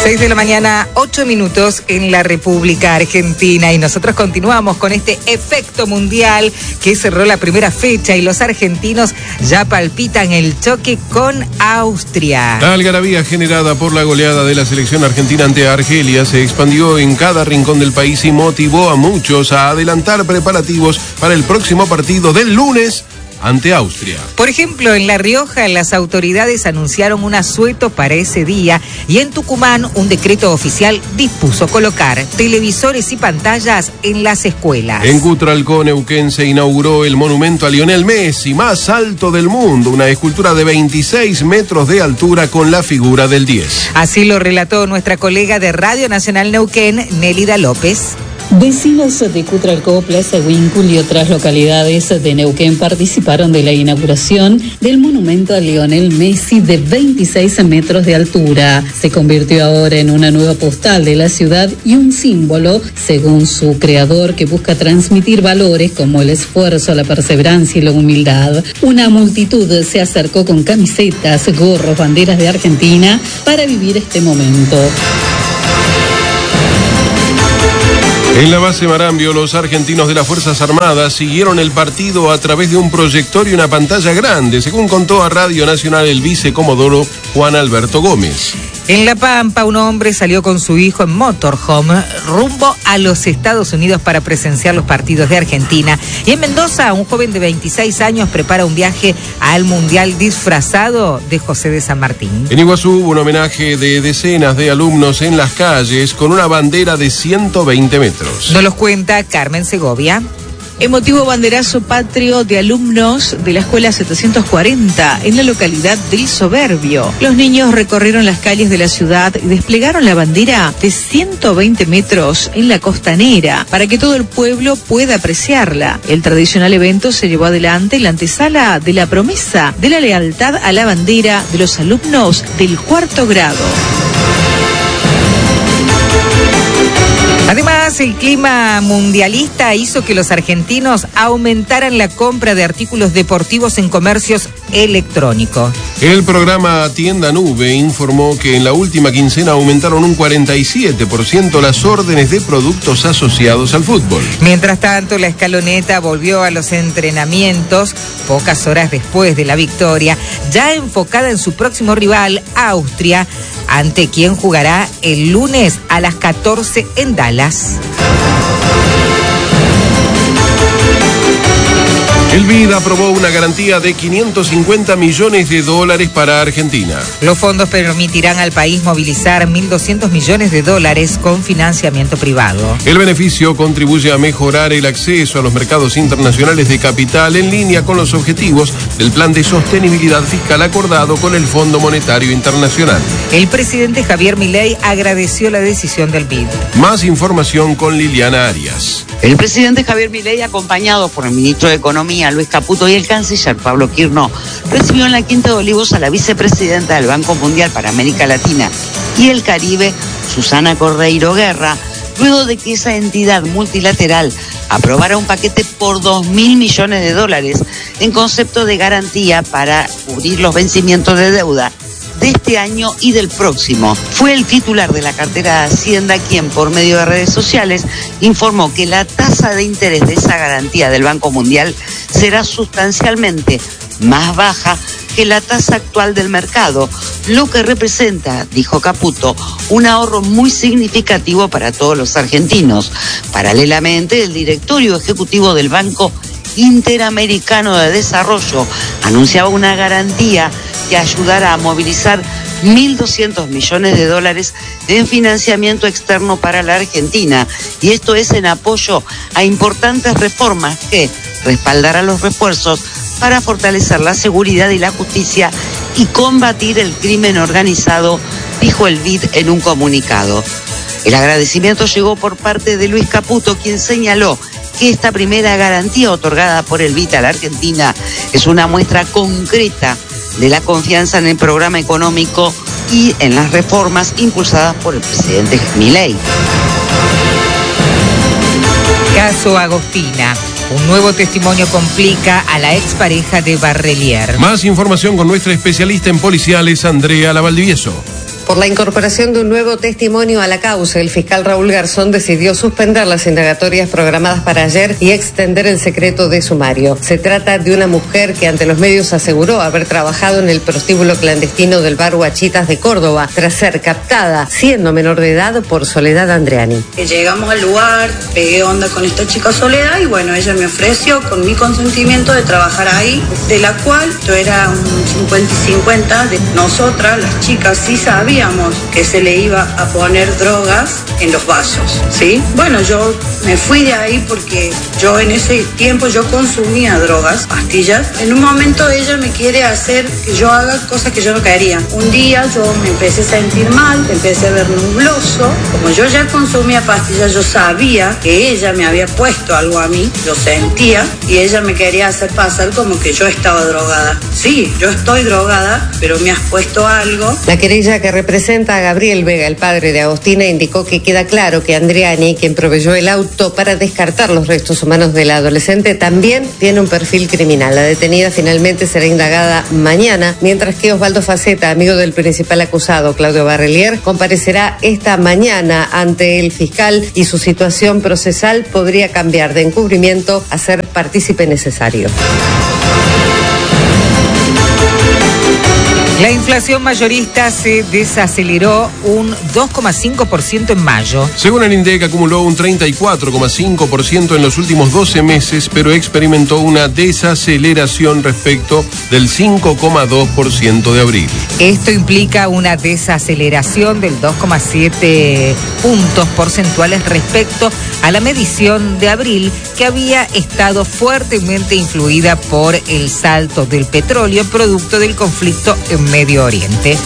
6 de la mañana, 8 minutos en la República Argentina, y nosotros continuamos con este efecto mundial que cerró la primera fecha y los argentinos ya palpitan el choque con Austria. La algarabía generada por la goleada de la selección argentina ante Argelia se expandió en cada rincón del país y motivó a muchos a adelantar preparativos para el próximo partido del lunes ante Austria. Por ejemplo, en La Rioja las autoridades anunciaron un asueto para ese día, y en Tucumán un decreto oficial dispuso colocar televisores y pantallas en las escuelas. En Cutralcó, Neuquén, se inauguró el monumento a Lionel Messi, más alto del mundo, una escultura de 26 metros de altura con la figura del 10. Así lo relató nuestra colega de Radio Nacional Neuquén, Nélida López. Vecinos de Cutralcó, Plaza Huíncul y otras localidades de Neuquén participaron de la inauguración del monumento a Lionel Messi de 26 metros de altura. Se convirtió ahora en una nueva postal de la ciudad y un símbolo, según su creador, que busca transmitir valores como el esfuerzo, la perseverancia y la humildad. Una multitud se acercó con camisetas, gorros, banderas de Argentina para vivir este momento. En la base Marambio, los argentinos de las Fuerzas Armadas siguieron el partido a través de un proyector y una pantalla grande, según contó a Radio Nacional el vicecomodoro Juan Alberto Gómez. En La Pampa, un hombre salió con su hijo en motorhome rumbo a los Estados Unidos para presenciar los partidos de Argentina. Y en Mendoza, un joven de 26 años prepara un viaje al Mundial disfrazado de José de San Martín. En Iguazú hubo un homenaje de decenas de alumnos en las calles con una bandera de 120 metros. Nos los cuenta Carmen Segovia. Emotivo banderazo patrio de alumnos de la Escuela 740 en la localidad del Soberbio. Los niños recorrieron las calles de la ciudad y desplegaron la bandera de 120 metros en la costanera para que todo el pueblo pueda apreciarla. El tradicional evento se llevó adelante en la antesala de la promesa de la lealtad a la bandera de los alumnos del 4º grado. Además, el clima mundialista hizo que los argentinos aumentaran la compra de artículos deportivos en comercios electrónicos. El programa Tienda Nube informó que en la última quincena aumentaron un 47% las órdenes de productos asociados al fútbol. Mientras tanto, la escaloneta volvió a los entrenamientos pocas horas después de la victoria, ya enfocada en su próximo rival, Austria, ante quien jugará el lunes a las 14 en Dallas. El BID aprobó una garantía de $550 millones para Argentina. Los fondos permitirán al país movilizar $1.200 millones con financiamiento privado. El beneficio contribuye a mejorar el acceso a los mercados internacionales de capital en línea con los objetivos del Plan de Sostenibilidad Fiscal acordado con el Fondo Monetario Internacional. El presidente Javier Milei agradeció la decisión del BID. Más información con Liliana Arias. El presidente Javier Milei, acompañado por el ministro de Economía, Luis Caputo, y el canciller Pablo Quirno, recibió en la Quinta de Olivos a la vicepresidenta del Banco Mundial para América Latina y el Caribe, Susana Cordeiro Guerra, luego de que esa entidad multilateral aprobara un paquete por $2.000 millones en concepto de garantía para cubrir los vencimientos de deuda de este año y del próximo. Fue el titular de la cartera de Hacienda quien, por medio de redes sociales, informó que la tasa de interés de esa garantía del Banco Mundial será sustancialmente más baja que la tasa actual del mercado, lo que representa, dijo Caputo, un ahorro muy significativo para todos los argentinos. Paralelamente, el directorio ejecutivo del Banco Interamericano de Desarrollo anunciaba una garantía que ayudará a movilizar $1.200 millones en financiamiento externo para la Argentina, y esto es en apoyo a importantes reformas que respaldarán los refuerzos para fortalecer la seguridad y la justicia y combatir el crimen organizado, dijo el BID en un comunicado. El agradecimiento llegó por parte de Luis Caputo, quien señaló que esta primera garantía otorgada por el BID a la Argentina es una muestra concreta de la confianza en el programa económico y en las reformas impulsadas por el presidente Milei. Caso Agostina. Un nuevo testimonio complica a la expareja de Barrelier. Más información con nuestra especialista en policiales, Andrea Lavaldivieso. Por la incorporación de un nuevo testimonio a la causa, el fiscal Raúl Garzón decidió suspender las indagatorias programadas para ayer y extender el secreto de sumario. Se trata de una mujer que ante los medios aseguró haber trabajado en el prostíbulo clandestino del bar Huachitas de Córdoba, tras ser captada, siendo menor de edad, por Soledad Andreani. Llegamos al lugar, pegué onda con esta chica Soledad y bueno, ella me ofreció con mi consentimiento de trabajar ahí, de la cual yo era un 50 y 50 de nosotras, las chicas, sí sabíamos que se le iba a poner drogas en los vasos, ¿sí? Bueno, yo me fui de ahí porque yo en ese tiempo yo consumía drogas, pastillas. En un momento ella me quiere hacer que yo haga cosas que yo no quería. Un día yo me empecé a sentir mal, empecé a ver nubloso. Como yo ya consumía pastillas, yo sabía que ella me había puesto algo a mí, yo sentía, y ella me quería hacer pasar como que yo estaba drogada. Sí, yo estoy drogada, pero me has puesto algo. La querella que representa a Gabriel Vega, el padre de Agostina, indicó que queda claro que Andreani, quien proveyó el auto para descartar los restos humanos de la adolescente, también tiene un perfil criminal. La detenida finalmente será indagada mañana, mientras que Osvaldo Faceta, amigo del principal acusado, Claudio Barrelier, comparecerá esta mañana ante el fiscal y su situación procesal podría cambiar de encubrimiento a ser partícipe necesario. La inflación mayorista se desaceleró un 2,5% en mayo. Según el INDEC, acumuló un 34,5% en los últimos 12 meses, pero experimentó una desaceleración respecto del 5,2% de abril. Esto implica una desaceleración del 2,7 puntos porcentuales respecto a la medición de abril, que había estado fuertemente influida por el salto del petróleo producto del conflicto en Medio Oriente.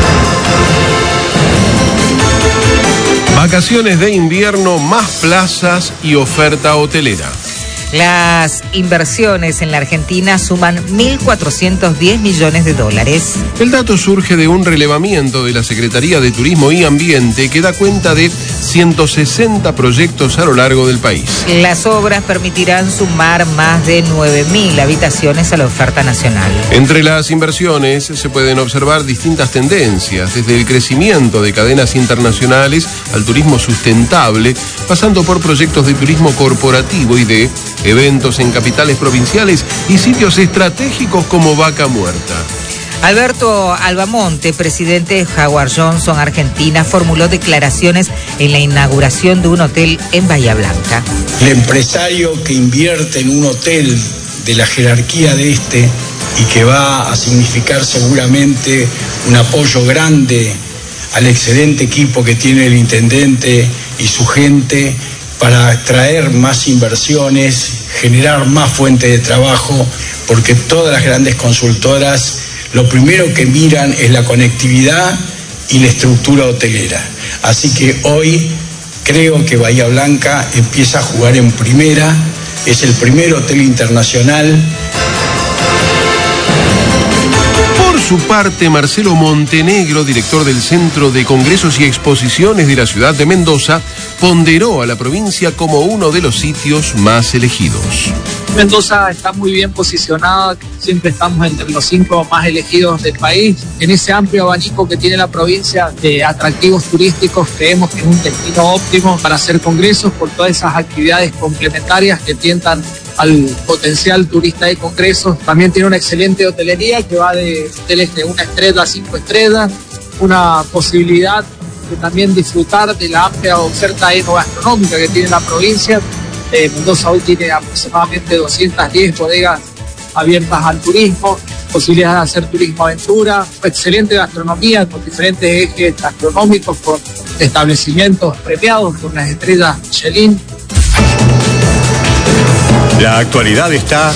Vacaciones de invierno, más plazas y oferta hotelera. Las inversiones en la Argentina suman 1.410 millones de dólares. El dato surge de un relevamiento de la Secretaría de Turismo y Ambiente que da cuenta de 160 proyectos a lo largo del país. Las obras permitirán sumar más de 9.000 habitaciones a la oferta nacional. Entre las inversiones se pueden observar distintas tendencias, desde el crecimiento de cadenas internacionales al turismo sustentable, pasando por proyectos de turismo corporativo y de eventos en capitales provinciales y sitios estratégicos como Vaca Muerta. Alberto Albamonte, presidente de Howard Johnson Argentina, formuló declaraciones en la inauguración de un hotel en Bahía Blanca. El empresario que invierte en un hotel de la jerarquía de este y que va a significar seguramente un apoyo grande al excelente equipo que tiene el intendente y su gente para atraer más inversiones, generar más fuentes de trabajo, porque todas las grandes consultoras lo primero que miran es la conectividad y la estructura hotelera. Así que hoy creo que Bahía Blanca empieza a jugar en primera, es el primer hotel internacional. Por su parte, Marcelo Montenegro, director del Centro de Congresos y Exposiciones de la ciudad de Mendoza, ponderó a la provincia como uno de los sitios más elegidos. Mendoza está muy bien posicionada, siempre estamos entre los 5 más elegidos del país. En ese amplio abanico que tiene la provincia de atractivos turísticos, creemos que es un destino óptimo para hacer congresos por todas esas actividades complementarias que tientan al potencial turista de congresos. También tiene una excelente hotelería que va de hoteles de 1 estrella a 5 estrellas, una posibilidad de también disfrutar de la amplia oferta enogastronómica que tiene la provincia. Mendoza hoy tiene aproximadamente 210 bodegas abiertas al turismo, posibilidades de hacer turismo aventura, excelente gastronomía con diferentes ejes gastronómicos, con establecimientos premiados con las estrellas Michelin. La actualidad está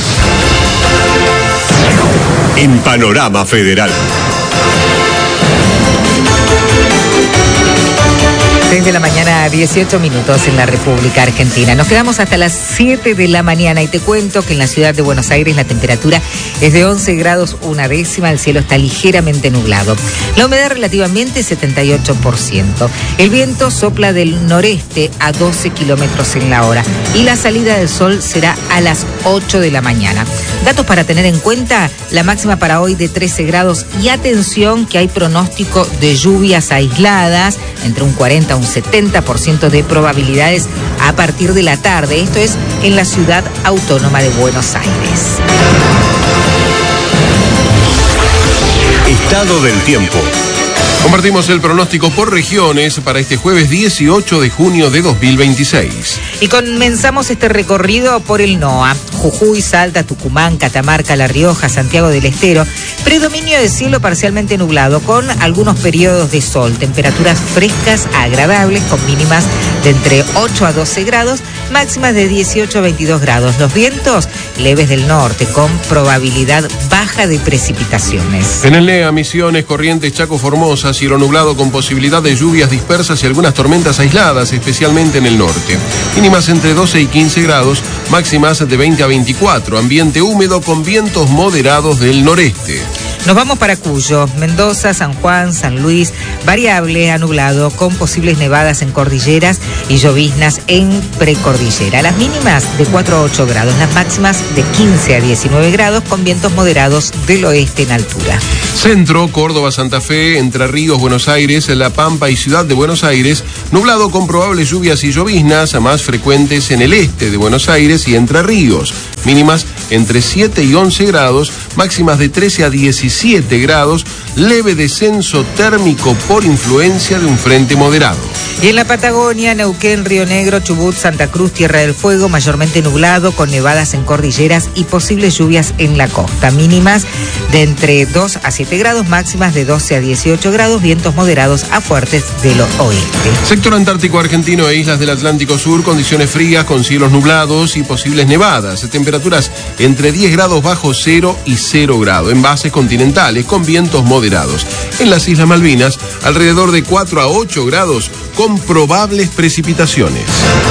en Panorama Federal. 6 de la mañana, 18 minutos en la República Argentina. Nos quedamos hasta las 7 de la mañana y te cuento que en la ciudad de Buenos Aires la temperatura es de 11 grados 1 décima, el cielo está ligeramente nublado. La humedad relativamente 78%. El viento sopla del noreste a 12 kilómetros en la hora y la salida del sol será a las 8 de la mañana. Datos para tener en cuenta: la máxima para hoy de 13 grados y atención que hay pronóstico de lluvias aisladas entre un 40 a un 70% de probabilidades a partir de la tarde. Esto es en la ciudad autónoma de Buenos Aires. Estado del tiempo. Compartimos el pronóstico por regiones para este jueves 18 de junio de 2026. Y comenzamos este recorrido por el NOA. Jujuy, Salta, Tucumán, Catamarca, La Rioja, Santiago del Estero. Predominio de cielo parcialmente nublado con algunos periodos de sol. Temperaturas frescas a agradables con mínimas de entre 8 a 12 grados, máximas de 18 a 22 grados. Los vientos leves del norte con probabilidad baja de precipitaciones. En el NEA, Misiones, Corrientes, Chaco, Formosa, cielo nublado con posibilidad de lluvias dispersas y algunas tormentas aisladas, especialmente en el norte. Mínimas entre 12 y 15 grados, máximas de 20 a 24. Ambiente húmedo con vientos moderados del noreste. Nos vamos para Cuyo, Mendoza, San Juan, San Luis, variable a nublado con posibles nevadas en cordilleras y lloviznas en precordillera. Las mínimas de 4 a 8 grados, las máximas de 15 a 19 grados con vientos moderados del oeste en altura. Centro, Córdoba, Santa Fe, Entre Ríos, Buenos Aires, La Pampa y Ciudad de Buenos Aires, nublado con probables lluvias y lloviznas más frecuentes en el este de Buenos Aires y Entre Ríos. Mínimas entre 7 y 11 grados, máximas de 13 a 17 grados, leve descenso térmico por influencia de un frente moderado. Y en la Patagonia, Neuquén, Río Negro, Chubut, Santa Cruz, Tierra del Fuego, mayormente nublado con nevadas en cordilleras y posibles lluvias en la costa. Mínimas de entre 2 a 7 grados, máximas de 12 a 18 grados, vientos moderados a fuertes del oeste. Sector Antártico Argentino e islas del Atlántico Sur, condiciones frías con cielos nublados y posibles nevadas. Temperaturas entre 10 grados bajo cero y 0 grados. Envases continentales con vientos moderados. En las Islas Malvinas, alrededor de 4 a 8 grados con probables precipitaciones.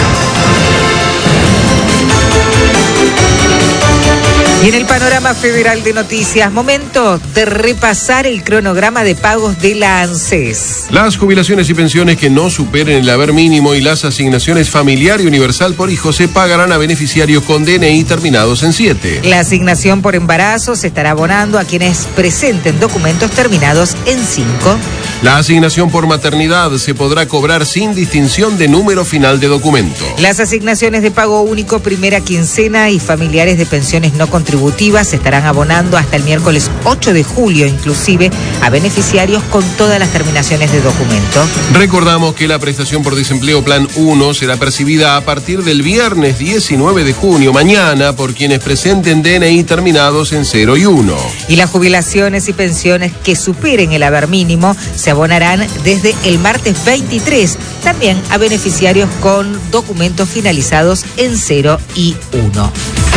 Y en el panorama federal de noticias, momento de repasar el cronograma de pagos de la ANSES. Las jubilaciones y pensiones que no superen el haber mínimo y las asignaciones familiar y universal por hijo se pagarán a beneficiarios con DNI terminados en 7. La asignación por embarazo se estará abonando a quienes presenten documentos terminados en 5. La asignación por maternidad se podrá cobrar sin distinción de número final de documento. Las asignaciones de pago único primera quincena y familiares de pensiones no contributivas se estarán abonando hasta el miércoles 8 de julio, inclusive a beneficiarios con todas las terminaciones de documento. Recordamos que la prestación por desempleo Plan 1 será percibida a partir del viernes 19 de junio, mañana, por quienes presenten DNI terminados en 0 y 1. Y las jubilaciones y pensiones que superen el haber mínimo se abonarán desde el martes 23, también a beneficiarios con documentos finalizados en 0 y 1.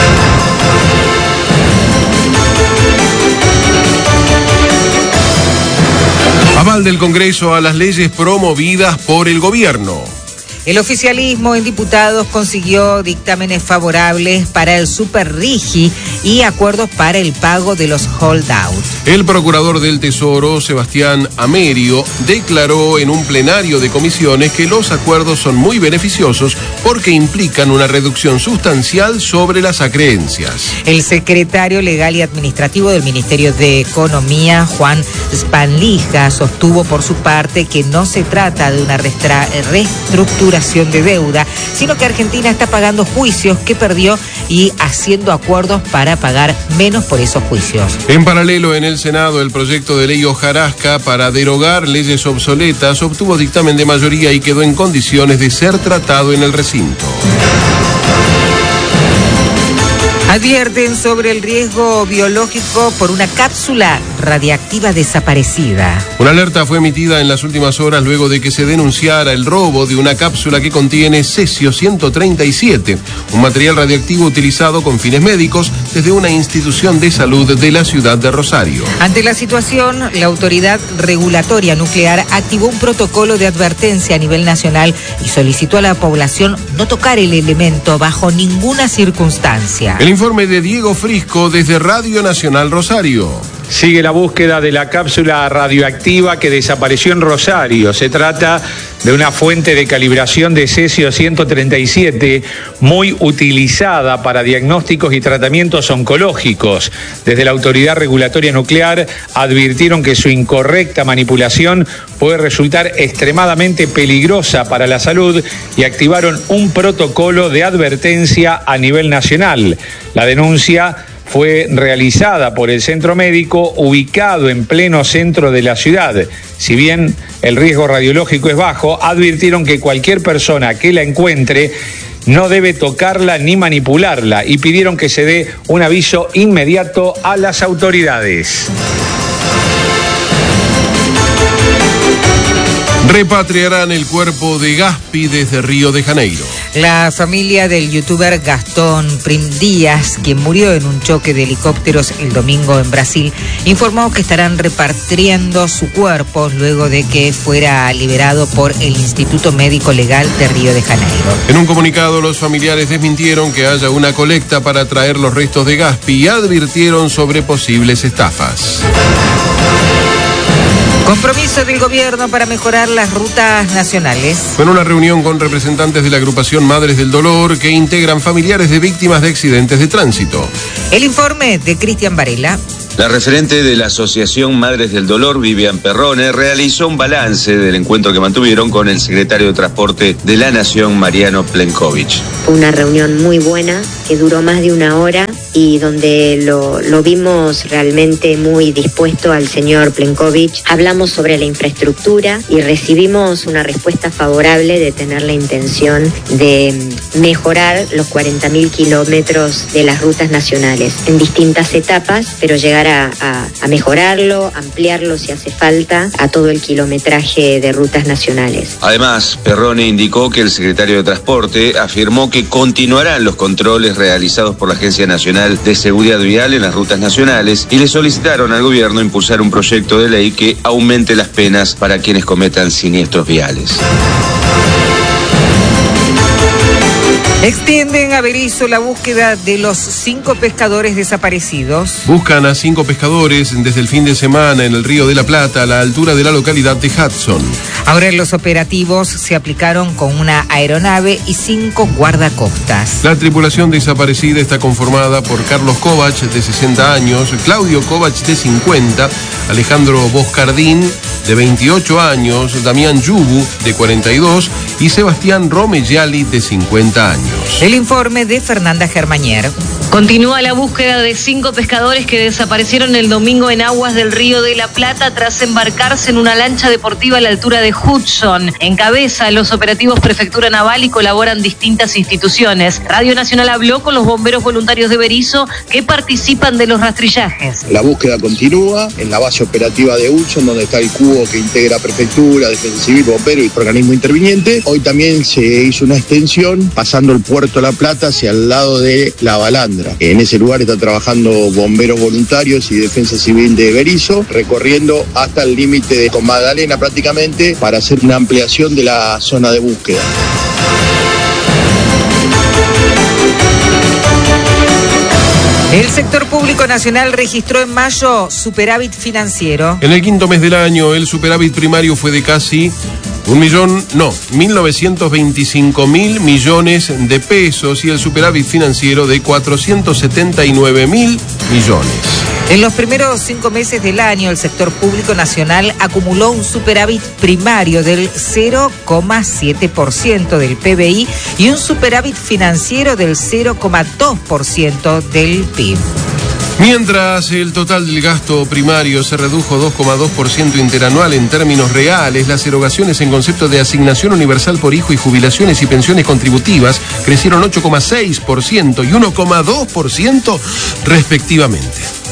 Aval del Congreso a las leyes promovidas por el gobierno. El oficialismo en diputados consiguió dictámenes favorables para el Superrigi y acuerdos para el pago de los holdouts. El procurador del Tesoro, Sebastián Amerio, declaró en un plenario de comisiones que los acuerdos son muy beneficiosos porque implican una reducción sustancial sobre las acreencias. El secretario legal y administrativo del Ministerio de Economía, Juan Spanlija, sostuvo por su parte que no se trata de una reestructuración de deuda, sino que Argentina está pagando juicios que perdió y haciendo acuerdos para pagar menos por esos juicios. En paralelo, en el Senado, el proyecto de ley Hojarasca para derogar leyes obsoletas obtuvo dictamen de mayoría y quedó en condiciones de ser tratado en el recinto. Advierten sobre el riesgo biológico por una cápsula radiactiva desaparecida. Una alerta fue emitida en las últimas horas luego de que se denunciara el robo de una cápsula que contiene cesio-137, un material radiactivo utilizado con fines médicos desde una institución de salud de la ciudad de Rosario. Ante la situación, la Autoridad Regulatoria Nuclear activó un protocolo de advertencia a nivel nacional y solicitó a la población no tocar el elemento bajo ninguna circunstancia. El informe de Diego Frisco desde Radio Nacional Rosario. Sigue la búsqueda de la cápsula radioactiva que desapareció en Rosario. Se trata de una fuente de calibración de cesio-137 muy utilizada para diagnósticos y tratamientos oncológicos. Desde la Autoridad Regulatoria Nuclear advirtieron que su incorrecta manipulación puede resultar extremadamente peligrosa para la salud y activaron un protocolo de advertencia a nivel nacional. La denuncia fue realizada por el centro médico ubicado en pleno centro de la ciudad. Si bien el riesgo radiológico es bajo, advirtieron que cualquier persona que la encuentre no debe tocarla ni manipularla y pidieron que se dé un aviso inmediato a las autoridades. Repatriarán el cuerpo de Gaspi desde Río de Janeiro. La familia del youtuber Gastón Prim Díaz, quien murió en un choque de helicópteros el domingo en Brasil, informó que estarán repatriando su cuerpo luego de que fuera liberado por el Instituto Médico Legal de Río de Janeiro. En un comunicado, los familiares desmintieron que haya una colecta para traer los restos de Gaspi y advirtieron sobre posibles estafas. Compromiso del gobierno para mejorar las rutas nacionales. Fue en una reunión con representantes de la agrupación Madres del Dolor que integran familiares de víctimas de accidentes de tránsito. El informe de Cristian Varela. La referente de la Asociación Madres del Dolor, Vivian Perrone, realizó un balance del encuentro que mantuvieron con el secretario de Transporte de la Nación, Mariano Plenković. Fue una reunión muy buena, que duró más de una hora y donde lo vimos realmente muy dispuesto al señor Plenković. Hablamos sobre la infraestructura y recibimos una respuesta favorable de tener la intención de mejorar los 40.000 kilómetros de las rutas nacionales en distintas etapas, pero llegar a mejorarlo, ampliarlo si hace falta, a todo el kilometraje de rutas nacionales. Además, Perrone indicó que el secretario de Transporte afirmó que continuarán los controles realizados por la Agencia Nacional de Seguridad Vial en las rutas nacionales y le solicitaron al gobierno impulsar un proyecto de ley que aumente las penas para quienes cometan siniestros viales. Extienden a Berisso la búsqueda de los 5 pescadores desaparecidos. Buscan a 5 pescadores desde el fin de semana en el Río de la Plata, a la altura de la localidad de Hudson. Ahora los operativos se aplicaron con una aeronave y 5 guardacostas. La tripulación desaparecida está conformada por Carlos Kovac, de 60 años, Claudio Kovac, de 50, Alejandro Boscardín, de 28 años, Damián Yubu, de 42, y Sebastián Romelliali, de 50 años. El informe de Fernanda Germañer. Continúa la búsqueda de 5 pescadores que desaparecieron el domingo en aguas del Río de la Plata tras embarcarse en una lancha deportiva a la altura de Hudson. Encabeza los operativos Prefectura Naval y colaboran distintas instituciones. Radio Nacional habló con los bomberos voluntarios de Berisso que participan de los rastrillajes. La búsqueda continúa en la base operativa de Hudson, donde está el cubo que integra Prefectura, Defensa Civil, Bombero y organismo interviniente. Hoy también se hizo una extensión pasando el Puerto La Plata hacia el lado de La Balandra. En ese lugar están trabajando bomberos voluntarios y Defensa Civil de Berisso, recorriendo hasta el límite con Magdalena prácticamente para hacer una ampliación de la zona de búsqueda. El sector público nacional registró en mayo superávit financiero. En el quinto mes del año, el superávit primario fue de casi 1.925.000 millones de pesos y el superávit financiero de 479.000 millones. En los primeros 5 meses del año, el sector público nacional acumuló un superávit primario del 0,7% del PBI y un superávit financiero del 0,2% del PIB. Mientras el total del gasto primario se redujo 2,2% interanual en términos reales, las erogaciones en concepto de asignación universal por hijo y jubilaciones y pensiones contributivas crecieron 8,6% y 1,2% respectivamente.